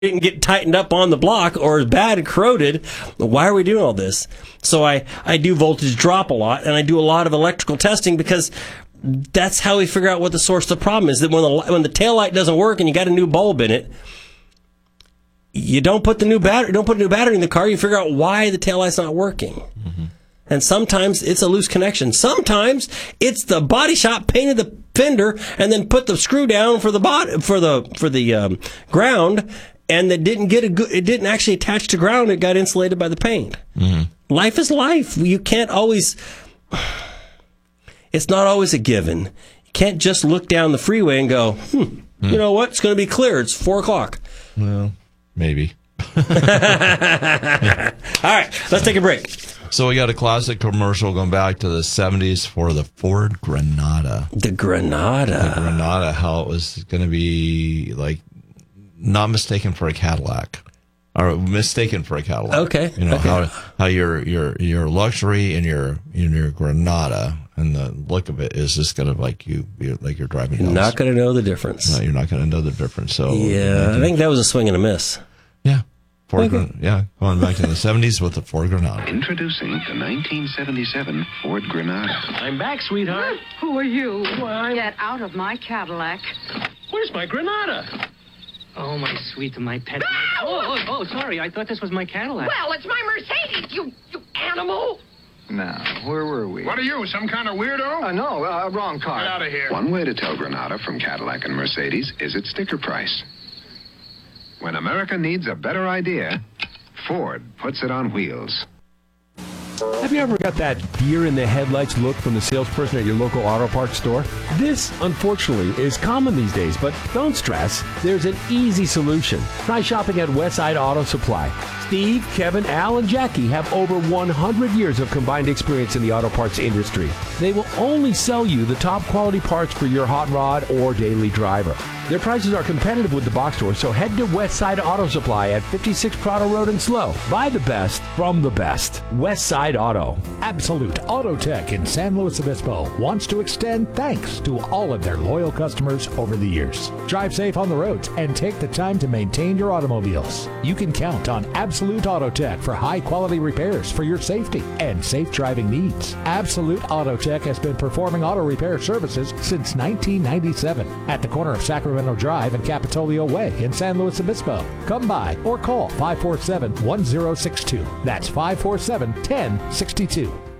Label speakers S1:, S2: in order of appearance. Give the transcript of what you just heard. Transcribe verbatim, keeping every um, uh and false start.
S1: didn't get tightened up on the block or is bad and corroded. Why are we doing all this? So I, I do voltage drop a lot, and I do a lot of electrical testing because that's how we figure out what the source of the problem is. That when the when the taillight doesn't work and you got a new bulb in it, you don't put the new battery don't put a new battery in the car. You figure out why the taillight's not working. Mm-hmm. And sometimes it's a loose connection. Sometimes it's the body shop painted the fender and then put the screw down for the bot for the for the um, ground. And it didn't get a good, it didn't actually attach to ground. It got insulated by the paint. Mm-hmm. Life is life. You can't always, it's not always a given. You can't just look down the freeway and go, hmm, mm. you know what? It's going to be clear. It's four o'clock.
S2: Well, maybe.
S1: All right, let's take a break.
S2: So we got a classic commercial going back to the seventies for the Ford Granada.
S1: The Granada.
S2: The Granada, how it was going to be like, not mistaken for a Cadillac, or mistaken for a Cadillac.
S1: Okay.
S2: You know,
S1: okay.
S2: how how your your your luxury in your in your Granada and the look of it is just gonna like you you're, like you're driving.
S1: You're
S2: down
S1: not gonna know the difference.
S2: No, you're not gonna know the difference. So
S1: yeah, I think that was a swing and a miss.
S2: Yeah. Ford
S1: okay.
S2: Gran- yeah, going back to the seventies with the Ford Granada.
S3: Introducing the nineteen seventy-seven Ford Granada.
S4: I'm back, sweetheart.
S5: Who are you?
S4: Why?
S5: Get out of my Cadillac.
S4: Where's my Granada? Oh, my sweet, my pet. Oh, oh, oh, sorry. I thought this was my Cadillac.
S5: Well, it's my Mercedes, you, you animal.
S6: Now, where were we?
S7: What are you, some kind of weirdo?
S6: Uh, no, uh, wrong car.
S7: Get out of here.
S3: One way to tell Granada from Cadillac and Mercedes is its sticker price. When America needs a better idea, Ford puts it on wheels.
S8: Have you ever got that deer in the headlights look from the salesperson at your local auto parts store? This, unfortunately, is common these days, but don't stress. There's an easy solution. Try shopping at Westside Auto Supply. Steve, Kevin, Al, and Jackie have over one hundred years of combined experience in the auto parts industry. They will only sell you the top quality parts for your hot rod or daily driver. Their prices are competitive with the box store, so head to Westside Auto Supply at fifty-six Prado Road in Slow. Buy the best from the best. Westside Auto.
S9: Absolute Auto Tech in San Luis Obispo wants to extend thanks to all of their loyal customers over the years. Drive safe on the roads and take the time to maintain your automobiles. You can count on Absolute Auto Tech for high-quality repairs for your safety and safe driving needs. Absolute Auto Tech has been performing auto repair services since nineteen ninety-seven at the corner of Sacramento Drive and Capitolio Way in San Luis Obispo. Come by or call five four seven, one zero six two. That's five four seven, one zero six two.